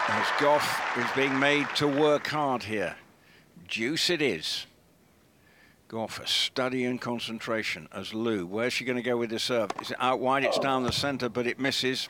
As Goff is being made to work hard here. Deuce it is. Goff, a study and concentration as Liu. Where's she going to go with the serve? Is it out wide? It's down the centre, but it misses.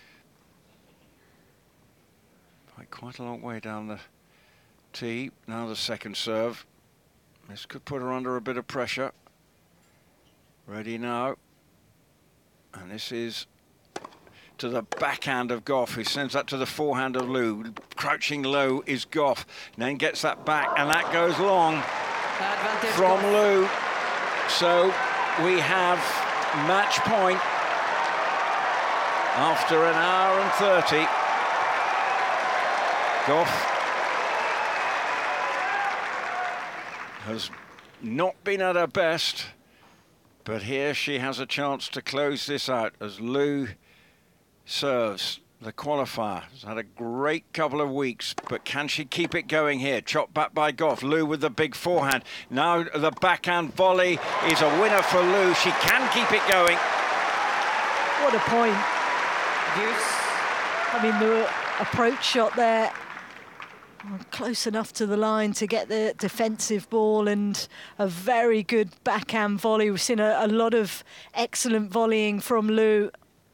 Quite a long way down the tee. Now the second serve. This could put her under a bit of pressure. Ready now. And this is to the backhand of Goff, who sends that to the forehand of Liu. Crouching low is Goff. And then gets that back, and that goes long from Liu. So we have match point after an hour and 30. Goff has not been at her best, but here she has a chance to close this out as Liu serves the qualifier. Has had a great couple of weeks, but can she keep it going here? Chopped back by Goff. Liu with the big forehand. Now the backhand volley is a winner for Liu. She can keep it going. What a point. I mean, the approach shot there, close enough to the line to get the defensive ball, and a very good backhand volley. We've seen a lot of excellent volleying from Liu.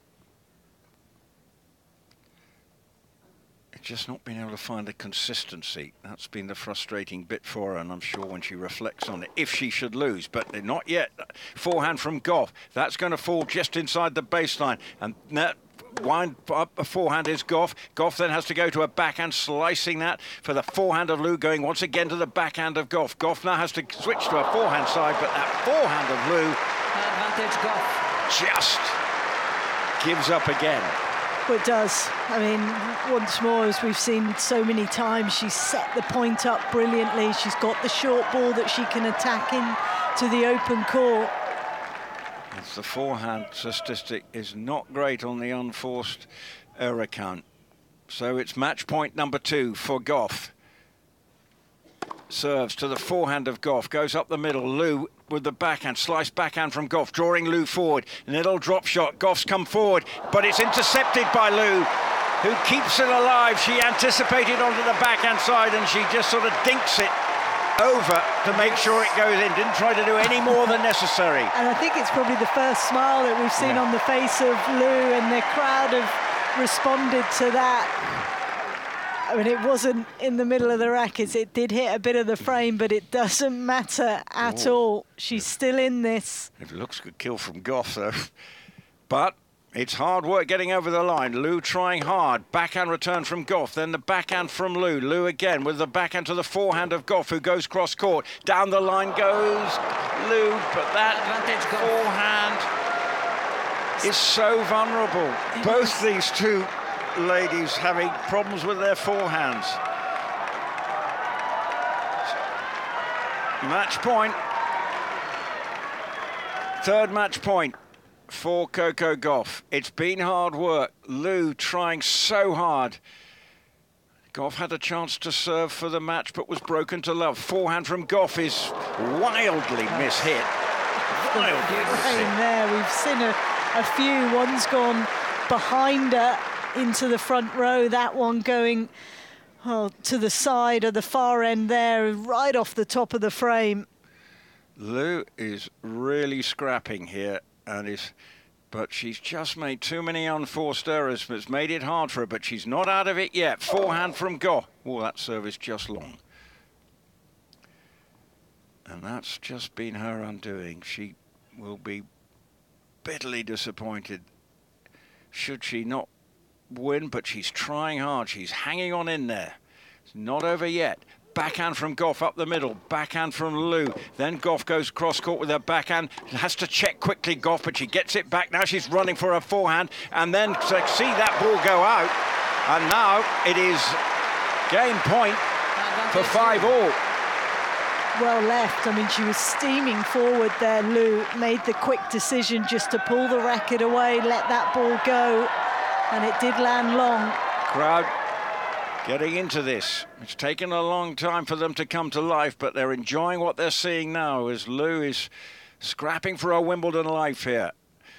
Just not being able to find the consistency. That's been the frustrating bit for her, and I'm sure when she reflects on it, if she should lose, but not yet. Forehand from Goff. That's going to fall just inside the baseline, and that wind up a forehand is Goff. Goff then has to go to a backhand, slicing that for the forehand of Liu, going once again to the backhand of Goff. Goff now has to switch to a forehand side, but that forehand of Liu Advantage Goff. Just gives up again. Well, it does. I mean, once more, as we've seen so many times, she's set the point up brilliantly. She's got the short ball that she can attack into the open court. The forehand statistic is not great on the unforced error count. So it's match point number 2 for Goff. Serves to the forehand of Goff, goes up the middle. Liu with the backhand, slice backhand from Goff, drawing Liu forward. Little drop shot, Goff's come forward, but it's intercepted by Liu, who keeps it alive. She anticipated onto the backhand side, and she just sort of dinks it over to make sure it goes in. Didn't try to do any more than necessary. And I think it's probably the first smile that we've seen on the face of Liu, and the crowd have responded to that. I mean, it wasn't in the middle of the rackets. It did hit a bit of the frame, but it doesn't matter at all. She's still in this. It looks good kill from Goff, though. But it's hard work getting over the line. Liu trying hard. Backhand return from Goff. Then the backhand from Liu. Liu again with the backhand to the forehand of Goff, who goes cross court. Down the line goes Liu, but that forehand is so vulnerable. Both these two ladies having problems with their forehands. Match point. Third match point for Coco Gauff. It's been hard work. Liu trying so hard. Gauff had a chance to serve for the match, but was broken to love. Forehand from Gauff is wildly mishit. Wildly mishit. There, we've seen a few. One's gone behind her into the front row. That one going to the side of the far end there, right off the top of the frame. Liu is really scrapping here, but she's just made too many unforced errors. It's made it hard for her, but she's not out of it yet. Forehand from Gauff. Oh, that serve is just long. And that's just been her undoing. She will be bitterly disappointed should she not win, but she's trying hard. She's hanging on in there. It's not over yet. Backhand from Gauff up the middle. Backhand from Liu. Then Gauff goes cross court with her backhand. Has to check quickly, Gauff, but she gets it back. Now she's running for her forehand, and then to see that ball go out. And now it is game point for 5-all. Well left. I mean, she was steaming forward there. Liu made the quick decision just to pull the racket away, let that ball go, and it did land long. Crowd getting into this. It's taken a long time for them to come to life, but they're enjoying what they're seeing now as Liu is scrapping for a Wimbledon life here.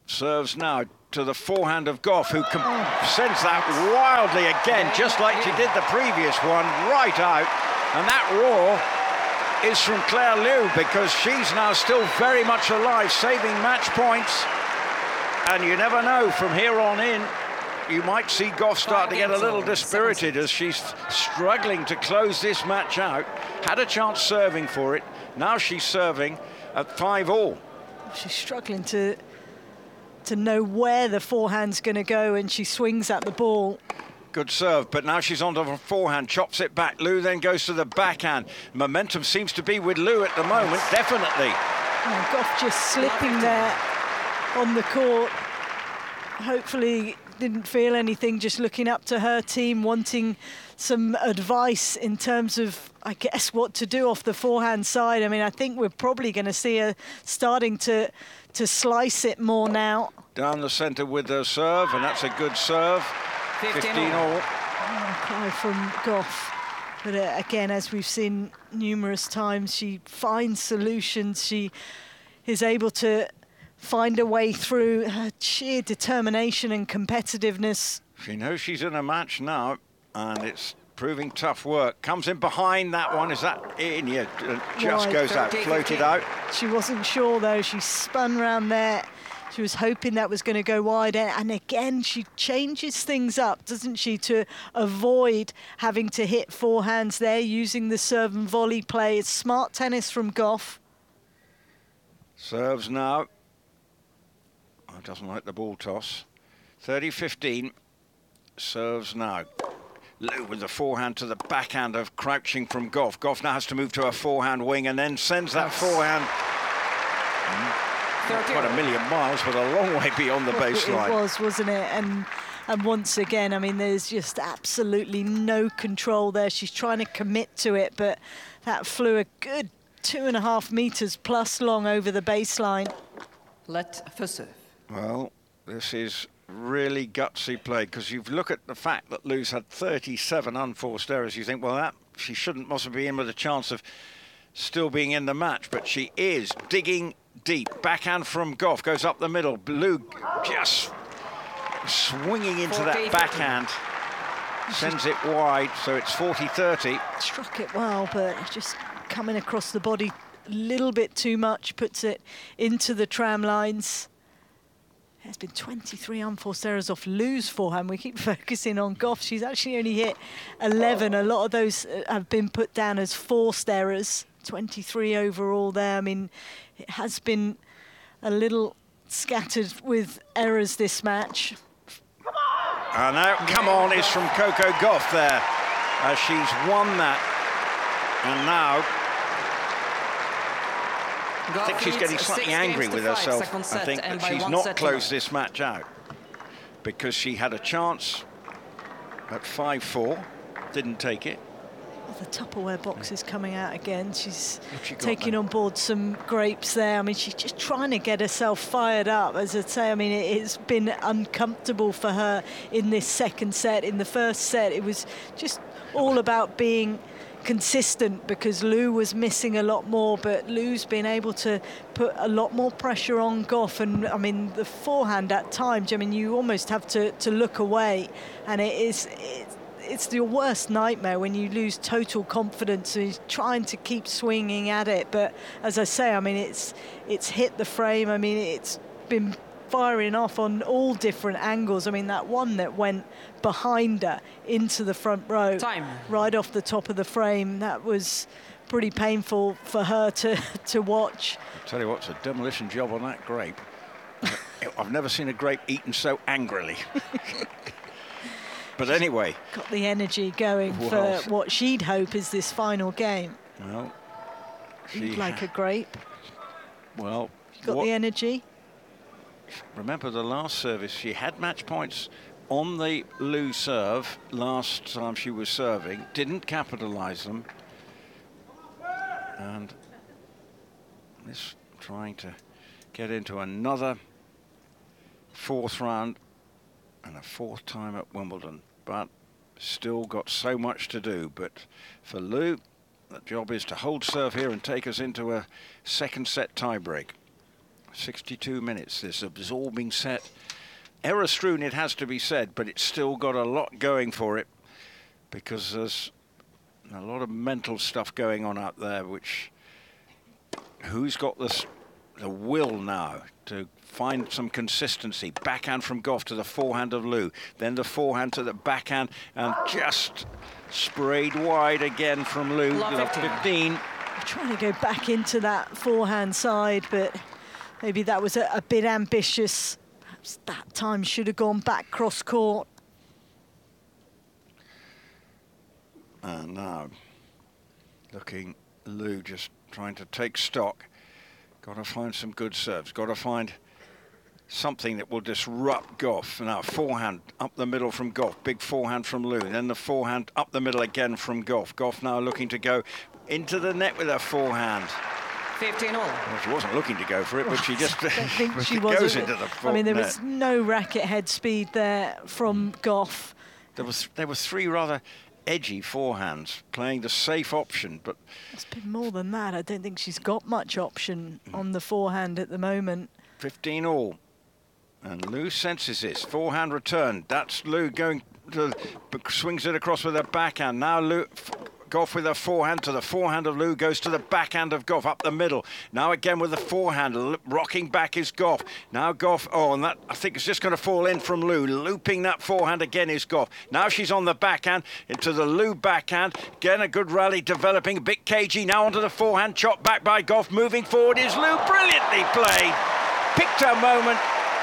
serves now to the forehand of Goff, who sends that wildly again, just like she did the previous one, right out. And that roar is from Claire Liu, because she's now still very much alive, saving match points. And you never know, from here on in, you might see Goff start to get a little dispirited as she's struggling to close this match out. Had a chance serving for it. Now she's serving at 5-all. She's struggling to know where the forehand's going to go, and she swings at the ball. Good serve, but now she's onto the forehand, chops it back. Liu then goes to the backhand. Momentum seems to be with Liu at the moment, definitely. Oh, Goff just slipping there on the court. Hopefully didn't feel anything, just looking up to her team, wanting some advice in terms of, I guess, what to do off the forehand side. I mean, I think we're probably going to see her starting to slice it more now. Down the centre with her serve, and that's a good serve. 15-all. Cry from Goff. But again, as we've seen numerous times, she finds solutions. She is able to find a way through. Her sheer determination and competitiveness. She knows she's in a match now, and it's proving tough work. Comes in behind that one. Is that in? Yeah, just goes out, floated out. She wasn't sure, though. She spun round there. She was hoping that was going to go wide. And again, she changes things up, doesn't she, to avoid having to hit forehands there, using the serve and volley play. It's smart tennis from Goff. Serves now. Oh, doesn't like the ball toss. 30-15. Serves now. Liu with the forehand to the backhand of crouching from Goff. Goff now has to move to a forehand wing and then sends that forehand quite a million miles, but a long way beyond the baseline. It was, wasn't it? And once again, I mean, there's just absolutely no control there. She's trying to commit to it, but that flew a good 2.5 meters plus long over the baseline. Let for serve. Well, this is really gutsy play, because you look at the fact that Liu's had 37 unforced errors. You think, well, that she shouldn't possibly be in with a chance of still being in the match, but she is digging deep. Backhand from Goff goes up the middle. Liu just swinging into that backhand, sends it wide, so it's 40-30. Struck it well, but just coming across the body a little bit too much, puts it into the tram lines. There's been 23 unforced errors off Liu's forehand. We keep focusing on Goff. She's actually only hit 11. A lot of those have been put down as forced errors. 23 overall there. I mean, it has been a little scattered with errors this match. And now, come on, is from Coco Gauff there, as she's won that. And now, I think she's getting slightly angry with herself. I think that she's not closed this match out, because she had a chance at 5-4, didn't take it. The Tupperware box is coming out again. She's taking on board some grapes there. I mean, she's just trying to get herself fired up. As I say, I mean, it's been uncomfortable for her in this second set. In the first set, it was just all about being consistent, because Liu was missing a lot more, but Liu's been able to put a lot more pressure on Gauff. And I mean, the forehand at times, I mean, you almost have to look away, and it's your worst nightmare when you lose total confidence and he's trying to keep swinging at it. But as I say, I mean, it's hit the frame. I mean, it's been firing off on all different angles. I mean, that one that went behind her into the front row, right off the top of the frame, that was pretty painful for her to watch. I'll tell you what, it's a demolition job on that grape. I've never seen a grape eaten so angrily. But anyway, got the energy going for what she'd hope is this final game. Well, she'd like a grape. Well, got the energy. Remember the last service, she had match points on the Liu serve last time she was serving, didn't capitalize them, and this trying to get into another fourth round and a fourth time at Wimbledon, but still got so much to do. But for Liu, the job is to hold serve here and take us into a second set tiebreak. 62 minutes, this absorbing set. Error-strewn, it has to be said, but it's still got a lot going for it because there's a lot of mental stuff going on out there, which who's got the will now to find some consistency. Backhand from Goff to the forehand of Liu, then the forehand to the backhand, and just sprayed wide again from Liu. 15. Trying to go back into that forehand side, but maybe that was a bit ambitious. Perhaps that time should have gone back cross court. And now, looking, Liu just trying to take stock. Got to find some good serves. Got to find something that will disrupt Goff. Now, forehand up the middle from Goff. Big forehand from Liu. Then the forehand up the middle again from Goff. Goff now looking to go into the net with her forehand. 15 all. Well, she wasn't looking to go for it, but she just I think she goes was. into the I mean, there net. was no racket head speed there from Goff. There were three rather edgy forehands playing the safe option, but It's been more than that. I don't think she's got much option on the forehand at the moment. 15 all. And Liu senses this. Forehand return. That's Liu going to swings it across with her backhand. Now Liu Goff with her forehand to the forehand of Liu, goes to the backhand of Goff up the middle. Now again with the forehand, rocking back is Goff. Now Goff, and that I think it's just going to fall in from Liu. Looping that forehand again is Goff. Now she's on the backhand into the Liu backhand. Again a good rally developing, a bit cagey. Now onto the forehand, chopped back by Goff. Moving forward is Liu, brilliantly played. Picked her moment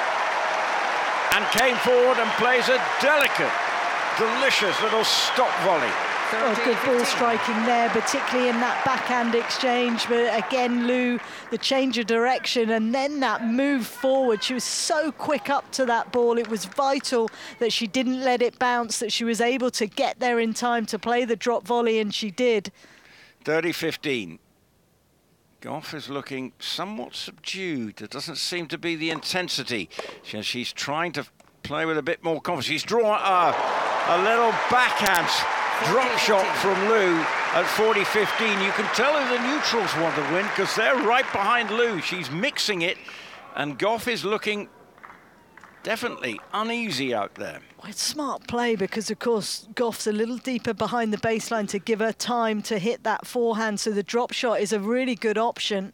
and came forward and plays a delicate, delicious little stop volley. Oh, good ball striking there, particularly in that backhand exchange. But again, Liu, the change of direction and then that move forward. She was so quick up to that ball. It was vital that she didn't let it bounce, that she was able to get there in time to play the drop volley, and she did. 30-15. Goff is looking somewhat subdued. There doesn't seem to be the intensity. She's trying to play with a bit more confidence. She's drawn a little backhand drop shot from Liu at 40-15. You can tell who the neutrals want to win because they're right behind Liu. She's mixing it, and Goff is looking definitely uneasy out there. Well, it's smart play because, of course, Goff's a little deeper behind the baseline to give her time to hit that forehand, so the drop shot is a really good option.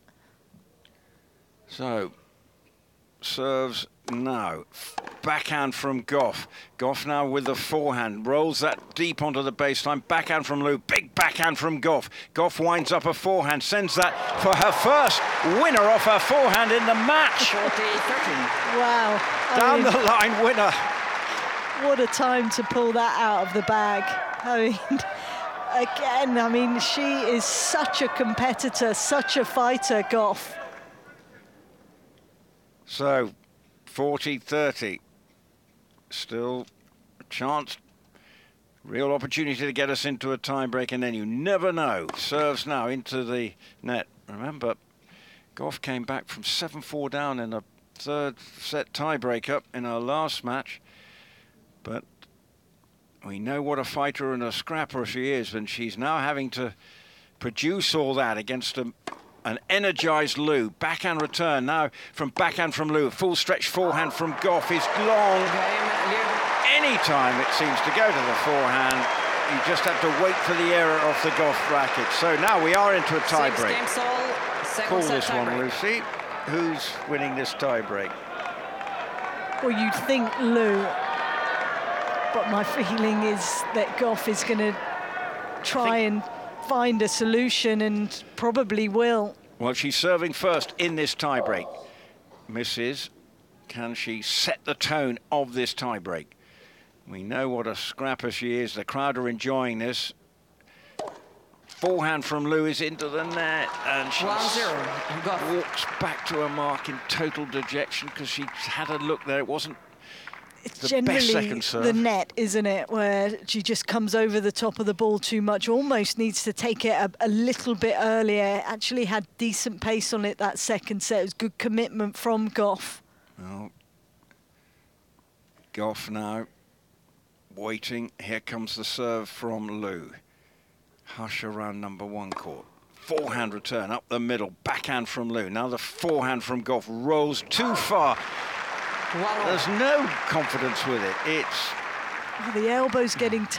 So, serves now. Backhand from Goff. Goff now with the forehand. Rolls that deep onto the baseline. Backhand from Liu. Big backhand from Goff. Goff winds up a forehand. Sends that for her first winner off her forehand in the match. 40-13. Wow. Down the line winner. What a time to pull that out of the bag. I mean, again, I mean, she is such a competitor, such a fighter, Goff. So, 40-30. Still a chance, real opportunity to get us into a tiebreak, and then you never know. Serves now into the net. Remember, Goff came back from 7-4 down in a third set tiebreak up in our last match. But we know what a fighter and a scrapper she is, and she's now having to produce all that against an energized Liu. Backhand return now from backhand from Liu. Full stretch forehand from Goff is long. Any time it seems to go to the forehand, you just have to wait for the error off the Goff racket. So now we are into a tiebreak. Call this one, Lucy. Who's winning this tiebreak? Well, you'd think Liu, but my feeling is that Goff is going to try and find a solution, and probably will. Well, she's serving first in this tiebreak. Misses. Can she set the tone of this tiebreak? We know what a scrapper she is. The crowd are enjoying this. Forehand from Liu is into the net, and she walks back to her mark in total dejection because she had a look there. It wasn't It's the best generally second serve. the net, isn't it, where she just comes over the top of the ball too much, almost needs to take it a little bit earlier. Actually had decent pace on it that second set. It was good commitment from Goff. Well, Goff now waiting. Here comes the serve from Liu. Hush around number one court. forehand return up the middle, backhand from Liu. Now the forehand from Gauff rolls too far. There's no confidence with it. It's the elbow's getting